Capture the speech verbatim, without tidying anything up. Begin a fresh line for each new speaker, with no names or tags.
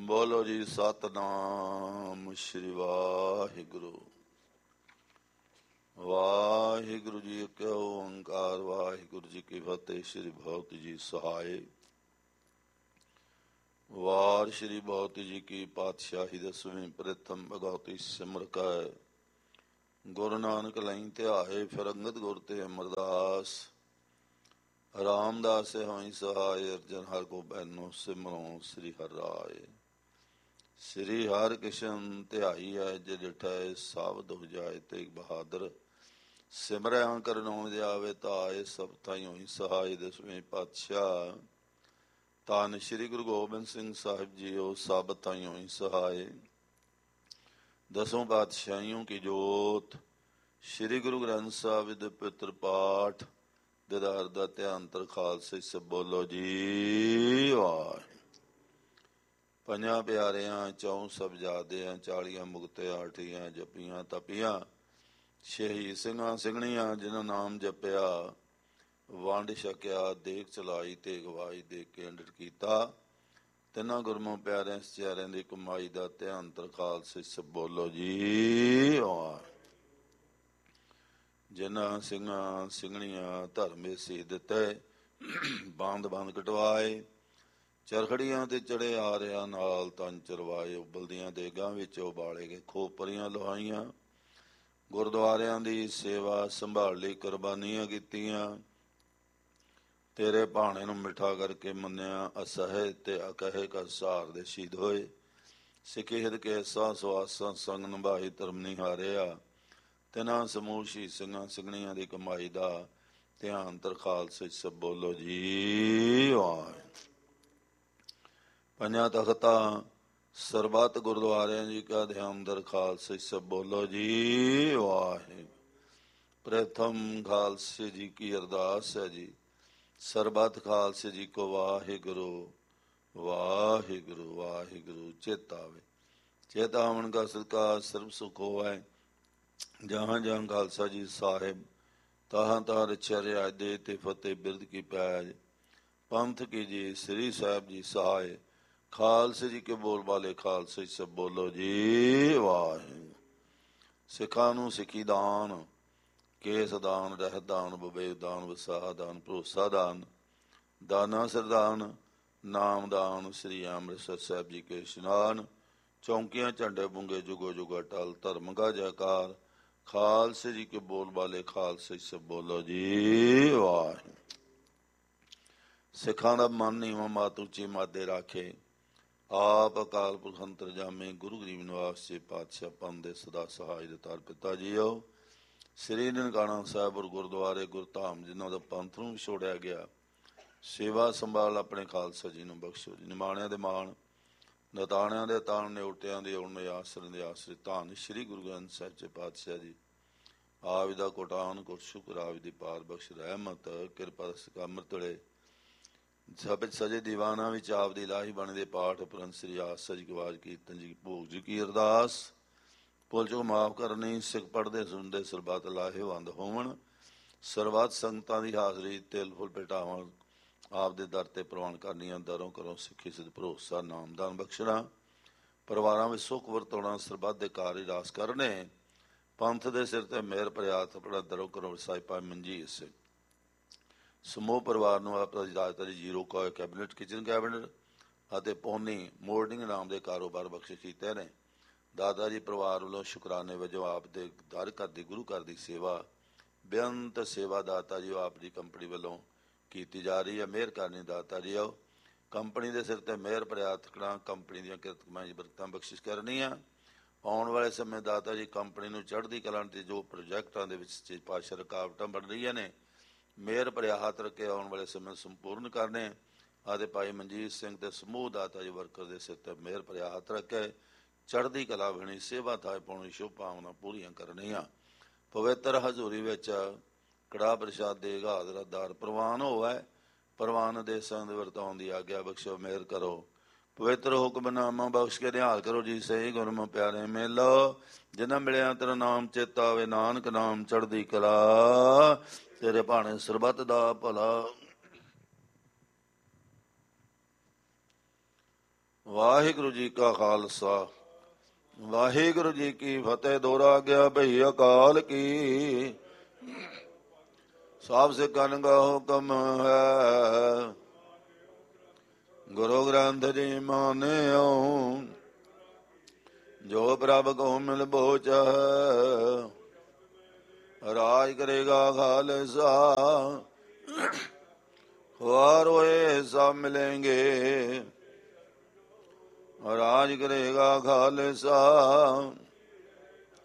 ਬੋਲੋ ਜੀ ਸਤਿਨਾਮ ਸ਼੍ਰੀ ਵਾਹਿਗੁਰੂ। ਵਾਹਿਗੁਰੂ ਜੀ ਕਾ ਓੰਕਾਰ, ਵਾਹਿਗੁਰੂ ਜੀ ਕੀ ਫਤਿਹ। ਸ਼੍ਰੀ ਭਗਤ ਜੀ ਸਹਾਏ। ਵਾਰ ਸ਼੍ਰੀ ਭਗਤ ਜੀ ਕੀ ਪਾਤਸ਼ਾਹੀ ਦਸਵੀਂ ਪ੍ਰਥਮ ਭਗਉਤੀ ਸਿਮਰ ਕੈ। ਗੁਰੂ ਨਾਨਕ ਲਈ ਧਿਆਏ ਫਿਰ ਅੰਗਦ ਗੁਰ ਤੇ ਅਮਰਦਾਸ। ਰਾਮਦਾਸ ਹੋਈ ਸਹਾਏ ਅਰਜਨ ਹਰ ਕੋ ਬੈਨੋ ਸਿਮਰੋ ਸ੍ਰੀ ਹਰਿ ਰਾਏ। ਸ੍ਰੀ ਹਰਿ ਕ੍ਰਿਸ਼ਨ ਧਿਆਈ ਹੈ ਜੇ ਡਿਠੈ ਸਾਵਧ ਹੋ ਜਾਏ ਤੇਗ ਬਹਾਦਰ। ਸਿਮਰਿਆ ਕਰਨੋ ਜਾਵੇ ਤਾਏ ਸਭ ਥਾਈ ਹੋਈ ਸਹਾਈ ਦਸਵੇਂ ਪਾਤਸ਼ਾਹ। ਧੰਨ ਸ਼੍ਰੀ ਗੁਰੂ ਗੋਬਿੰਦ ਸਿੰਘ ਸਾਹਿਬ ਜੀਓ ਸਭ ਥਾਈ ਹੋਈ ਸਹਾਏ। ਦਸੋਂ ਪਾਤਸ਼ਾਹੀਓਂ ਕੀ ਜੋਤ ਸ਼੍ਰੀ ਗੁਰੂ ਗ੍ਰੰਥ ਸਾਹਿਬ ਦੇ ਪਵਿੱਤਰ ਪਾਠ ਦਿਦਾਰ ਦਾ ਧਿਆਨ ਤਰ ਖਾਲਸੇ ਸਭ ਬੋਲੋ ਜੀ ਵਾਹਿਗੁਰੂ। ਪੰਜਾਂ ਪਿਆਰਿਆਂ ਚੌਂ ਸਾਹਿਬਜ਼ਾਦਿਆਂ ਚਾਲੀਆਂ ਮੁਕਤਿਆਂ ਆਠੀਆਂ ਜਪੀਆਂ ਤਪੀਆਂ ਸ਼ਹੀਦ ਸਿੰਘਾਂ ਸਿੰਘਣੀਆਂ ਜਿਨ੍ਹਾਂ ਨਾਮ ਜਪਿਆ ਵੰਡ ਛਕਿਆ ਦੇਖ ਚਲਾਈ ਤੇ ਗਵਾਈ ਦੇ ਕੇ ਅੰਡਰ ਕੀਤਾ। ਤਿੰਨਾਂ ਗੁਰਮੋਂ ਪਿਆਰਿਆਂ ਸਚਿਆਰਿਆਂ ਦੀ ਕਮਾਈ ਦਾ ਧਿਆਨ ਤਰ ਖਾਲਸੇ ਸਭ ਬੋਲੋ ਜੀ ਵਾਹਿਗੁਰੂ। ਜਿਨ੍ਹਾਂ ਸਿੰਘਾਂ ਸਿੰਘਣੀਆਂ ਧਰਮੇ ਸੀ ਦਿੱਤੇ ਬੰਦ ਬੰਦ ਕਟਵਾਏ। ਚਰਖੜੀਆਂ ਤੇ ਚੜੇ ਆ ਰਿਹਾ ਨਾਲ ਤਨ ਚਰਵਾਏ। ਉਬਲਦੀਆਂ ਦੇਗਾਂ ਵਿੱਚ ਉਬਾਲੇ ਗਏ ਖੋਪਰੀਆਂ ਲੁਹਾਈਆਂ। ਗੁਰਦੁਆਰਿਆਂ ਦੀ ਸੇਵਾ ਸੰਭਾਲ ਲਈ ਕੁਰਬਾਨੀਆਂ ਕੀਤੀਆਂ। ਤੇਰੇ ਭਾਣੇ ਨੂੰ ਮਿੱਠਾ ਕਰਕੇ ਮੰਨਿਆ ਅਸਹਿ ਤੇ ਅਕਹਿ ਕਰ ਸਹਾਰ ਦੇ ਸ਼ਹੀਦ ਹੋਏ। ਸਿੱਖੀ ਹਿਤ ਕੇ ਸਾਹ ਸਵਾਸਾਂ ਸੰਗ ਨਿਭਾਈ ਧਰਮ ਨਹੀਂ ਹਾਰਿਆ। ਤਿੰਨਾਂ ਸਮੂਹ ਸ਼ਹੀਦ ਸਿੰਘਾਂ ਸਿੰਘਣੀਆਂ ਦੀ ਕਮਾਈ ਦਾ ਧਿਆਨ ਤਰ ਖਾਲਸੇ ਸਭ ਬੋਲੋ ਜੀ ਵਾਹਿਗੁਰੂ। ਪੰਜਾਂ ਤਖਤਾਂ ਸਰਬੱਤ ਗੁਰਦੁਆਰਿਆਂ ਜੀ ਕਾ ਧਿਆਨ ਦਰ ਖਾਲਸੇ ਸਭ ਬੋਲੋ ਜੀ ਵਾਹਿਗੁਰੂ। ਪ੍ਰਥਮ ਖਾਲਸੇ ਜੀ ਕੀ ਅਰਦਾਸ ਹੈ ਜੀ। ਸਰਬੱਤ ਖਾਲਸੇ ਜੀ ਕੋ ਵਾਹਿਗੁਰੂ ਵਾਹਿਗੁਰੂ ਵਾਹਿਗੁਰੂ। ਚੇਤਾ ਆਵੇ ਚੇਤਾ ਆਵਣ ਕਾ ਸਦਕਾ ਸਰਬ ਸੁਖ ਹੋਵੈ। ਜਹਾਂ ਜਹਾਂ ਖਾਲਸਾ ਜੀ ਸਾਹਿਬ ਤਹਾਂ ਤਹਾਂ ਰਛਿਆ ਰਿਆਜ ਦੇ ਤੇ ਫਤਿਹ ਬਿਰਦ ਕੀ ਪੈਜ। ਪੰਥ ਕੀ ਜੀ ਸ੍ਰੀ ਸਾਹਿਬ ਜੀ ਸਹਾਏ। ਖਾਲਸੇ ਜੀ ਕੇ ਬੋਲ ਵਾਲੇ ਖਾਲਸੇ ਸਭ ਬੋਲੋ ਜੀ ਵਾਹਿਗੁਰੂ। ਸਿੱਖਾਂ ਨੂੰ ਸਿੱਖੀ ਦਾਨ ਕੇਸ ਦਾਨ ਰਹਿਤ ਦਾਨ ਵਿਵੇਕ ਦਾਨ ਵਿਸਾਹ ਦਾਨ ਭਰੋਸਾ ਦਾਨ ਦਾਨਾ ਸਰਦਾਨ ਨਾਮ ਦਾਨ। ਸ੍ਰੀ ਅੰਮ੍ਰਿਤਸਰ ਸਾਹਿਬ ਜੀ ਕੇ ਇਸ਼ਨਾਨ ਚੌਂਕੀਆਂ ਝੰਡੇ ਬੁੰਗੇ ਜੁਗੋ ਜੁਗ ਅਟਲ ਧਰਮ ਕਾ ਜੈਕਾਰ। ਖਾਲਸੇ ਜੀ ਕੇ ਬੋਲ ਵਾਲੇ ਖਾਲਸੇ ਸਭ ਬੋਲੋ ਜੀ ਵਾਹਿਗੁਰੂ। ਸਿੱਖਾਂ ਦਾ ਮਨ ਨੀਵਾਂ ਮਾਤ ਉੱਚੀ ਮਾਦੇ ਰਾਖੇ। ਆਪ ਅਕਾਲ ਪੁਰਖ ਅੰਤਰਜਾਮੇ ਗੁਰੂ ਗਰੀਬ ਨਿਵਾਸ ਜੀ ਪਾਤਸ਼ਾਹ ਪੰਥ ਦੇ ਸਦਾ ਸਹਾਈ ਦਤਾਰ ਪਿਤਾ ਜੀਓ। ਸ੍ਰੀ ਨਨਕਾਣਾ ਸਾਹਿਬ ਔਰ ਗੁਰਦੁਆਰੇ ਗੁਰਧਾਮ ਜਿਨ੍ਹਾਂ ਦਾ ਪੰਥ ਨੂੰ ਵਿਛੋੜਿਆ ਗਿਆ ਸੇਵਾ ਸੰਭਾਲ ਆਪਣੇ ਖਾਲਸਾ ਜੀ ਨੂੰ ਬਖਸ਼ੋ ਜੀ। ਨਿਮਾਣਿਆਂ ਦੇ ਮਾਣ ਨਤਾਣਿਆਂ ਦੇ ਤਾਣ ਨਿਉਟਿਆਂ ਦੇ ਉਣ ਆਸਰਨ ਦੇ ਆਸਰੇ ਧੰਨ ਸ਼੍ਰੀ ਗੁਰੂ ਗ੍ਰੰਥ ਸਾਹਿਬ ਜੀ ਪਾਤਸ਼ਾਹ ਜੀ। ਆਵਿ ਦਾ ਕੋਟਾਨ ਕੋ ਸ਼ੁਕਰ ਆਵਿ ਦੀ ਪਾਰ ਬਖਸ਼ ਰਹਿਮਤ ਕਿਰਪਾ ਸਕਾ ਅੰਮ੍ਰਿਤੜੇ ਸਭ ਸਜੇ ਦੀਵਾਨਾ ਵਿੱਚ ਆਪ ਦੀ ਲਾਹੀ ਬਾਣੀ ਦੇ ਪਾਠ ਉਪਰੰਤ ਸ੍ਰੀ ਆਸਾ ਜੀ ਆਵਾਜ਼ ਕੀਰਤਨ ਜੀ ਭੋਗ ਜੀ ਕੀ ਅਰਦਾਸ। ਭੁੱਲ ਚੁੱਕ ਮਾਫ ਕਰਨੀ। ਸਿੱਖ ਪੜ੍ਹਦੇ ਸੁਣਦੇ ਸਰਬੱਤ ਲਾਹੇਵੰਦ ਹੋਵਣ। ਸਰਬੱਤ ਸੰਗਤਾਂ ਦੀ ਹਾਜ਼ਰੀ ਤਿਲ ਫੁੱਲ ਭੇਟਾਵਾਂ ਆਪ ਦੇ ਦਰ ਤੇ ਪ੍ਰਵਾਨ ਕਰਨੀਆਂ। ਦਰੋਂ ਕਰੋ ਸਿੱਖੀ ਸਿੱਧ ਭਰੋਸਾ ਨਾਮਦਾਨ ਬਖਸ਼ਣਾ। ਪਰਿਵਾਰਾਂ ਵਿੱਚ ਸੁੱਖ ਵਰਤਾਉਣਾ ਸਰਬੱਤ ਦੇ ਕਾਰਜ ਰਾਸ ਕਰਨੇ। ਪੰਥ ਦੇ ਸਿਰ ਤੇ ਮਿਹਰ ਪ੍ਰਿਆਤ ਆਪਣਾ ਦਰੋਂ ਕਰੋ ਵਸਾਈ ਪਾਏ ਮਨਜੀਤ ਸਿੰਘ ਸਮੂਹ ਪਰਿਵਾਰ ਨੂੰ ਆਪ ਰਾਜਧਾਨੀ ਜੀਰੋ ਕਾ ਕੈਬਨਿਟ ਕਿਚਨ ਕੈਬਨਿਟ ਅਤੇ ਪੋਨੀ ਮੋਲਡਿੰਗ ਨਾਮ ਦੇ ਕਾਰੋਬਾਰ ਬਖਸ਼ ਕੀਤੇ ਨੇ। ਦਾਦਾ ਜੀ ਪਰਿਵਾਰ ਵੱਲੋਂ ਸ਼ੁਕਰਾਨੇ ਵਜੋਂ ਆਪ ਦੇ ਦਰ ਘਰ ਦੀ ਗੁਰੂ ਘਰ ਦੀ ਸੇਵਾ ਬੇਅੰਤ ਸੇਵਾ ਦਾਤਾ ਜੀ ਆਪ ਦੀ ਕੰਪਨੀ ਵੱਲੋਂ ਕੀਤੀ ਜਾ ਰਹੀ ਹੈ। ਮਿਹਰ ਕਰਨੀ ਦਾਤਾ ਜੀ ਆਓ ਕੰਪਨੀ ਦੇ ਸਿਰ ਤੇ ਮਿਹਰ ਪ੍ਰਿਆਤ ਰੱਖਣਾ। ਕੰਪਨੀ ਦੀਆਂ ਕਿਰਤ ਕਮਾਈ ਬਰਕਤਾਂ ਬਖਸ਼ਿਸ਼ ਕਰਨੀਆਂ। ਆਉਣ ਵਾਲੇ ਸਮੇਂ ਦਾਤਾ ਜੀ ਕੰਪਨੀ ਨੂੰ ਚੜ੍ਹਦੀ ਕਲਾ ਤੇ ਜੋ ਪ੍ਰੋਜੈਕਟਾਂ ਦੇ ਵਿੱਚ ਪਾਸ਼ਾ ਰੁਕਾਵਟਾਂ ਬਣ ਰਹੀਆਂ ਨੇ ਮਿਹਰ ਭਰਿਆ ਹੱਥ ਰੱਖੇ ਆਉਣ ਵਾਲੇ ਸਮੇਂ ਸੰਪੂਰਨ ਕਰਨੇ। ਅਤੇ ਭਾਈ ਮਨਜੀਤ ਸਿੰਘ ਤੇ ਸਮੂਹ ਦਾਤਾ ਜੀ ਵਰਕਰ ਦੇ ਸਿਰ ਤੇ ਮਿਹਰ ਭਰਿਆ ਹੱਥ ਰੱਖੇ ਚੜ੍ਹਦੀ ਕਲਾ ਬਣੀ ਸੇਵਾ ਥਾਏ ਪਾਉਣੀ ਸ਼ੁਭ ਭਾਵਨਾ ਪੂਰੀਆਂ ਕਰਨੀਆਂ। ਪਵਿੱਤਰ ਹਜ਼ੂਰੀ ਵਿੱਚ ਕੜਾਹ ਪ੍ਰਸ਼ਾਦ ਦੇ ਹਾਜ਼ਰ ਦਾਰ ਪ੍ਰਵਾਨ ਹੋਵੇ। ਪ੍ਰਵਾਨ ਦੇ ਸੰਦ ਵਰਤਾਉਣ ਦੀ ਆਗਿਆ ਬਖਸ਼ੋ ਮਿਹਰ ਕਰੋ। ਪਵਿੱਤਰ ਹੁਕਮਨਾਮਾ ਬਖਸ਼ ਕੇ ਨਿਹਾਲ ਕਰੋ ਜੀ ਸਹੀ ਗੁਰਮ ਪਿਆਰੇ ਮਿਲੋ। ਜਿਨ੍ਹਾਂ ਮਿਲਿਆ ਤੇਰਾ ਨਾਮ ਚੇਤਾ ਆਵੇ ਨਾਨਕ ਨਾਮ ਚੜ੍ਹਦੀ ਕਲਾ। ਤੇਰੇ ਭਾਣੇ ਸਰਬੱਤ ਦਾ ਭਲਾ। ਵਾਹਿਗੁਰੂ ਜੀ ਕਾ ਖਾਲਸਾ ਵਾਹਿਗੁਰੂ ਜੀ ਕੀ ਫਤਿਹ। ਦੋਹਰਾ ਗਿਆ ਭਈ ਅਕਾਲ ਕੀ, ਸਭ ਸਿੱਖਨ ਕਾ ਹੁਕਮ ਹੈ। ਗੁਰੂ ਗ੍ਰੰਥ ਜੀ ਮਾਨਿਓ, ਜੋ ਪ੍ਰਭ ਕੋ ਮਿਲ ਬੋਚ ਹੈ। ਰਾਜ ਕਰੇਗਾ ਖਾਲਸਾ, ਵਾਰ ਹੋਏ ਸਭ ਮਿਲੇਂਗੇ। ਰਾਜ ਕਰੇਗਾ ਖਾਲਸਾ,